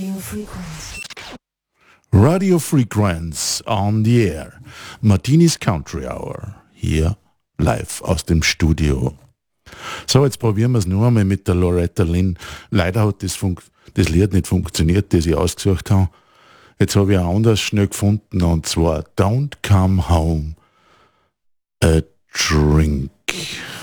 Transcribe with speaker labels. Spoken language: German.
Speaker 1: Radio Frequenz on the air. Martinis Country Hour. Hier live aus dem Studio. So, jetzt probieren wir es nur einmal mit der Loretta Lynn. Leider hat das Lied nicht funktioniert, das ich ausgesucht habe. Jetzt habe ich ein anderes schnell gefunden, und zwar Don't Come Home a Drink.